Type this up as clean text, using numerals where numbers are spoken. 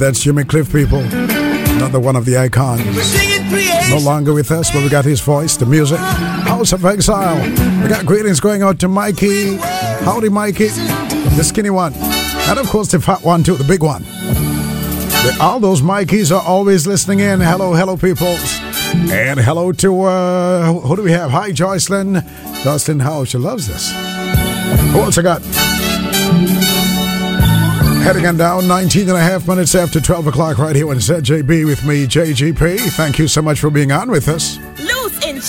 that's Jimmy Cliff, people. Another one of the icons. No longer with us, but we got his voice, the music. House of Exile. We got greetings going out to Mikey. Howdy, Mikey. The skinny one. And of course, the fat one too, the big one. All those Mikeys are always listening in. Hello, hello, people. And hello to, who do we have? Hi, Joycelyn. Joycelyn Howe, she loves this. Who else I got? Heading on down, 19 and a half minutes after 12 o'clock right here on ZJB with me, JGP. Thank you so much for being on with us.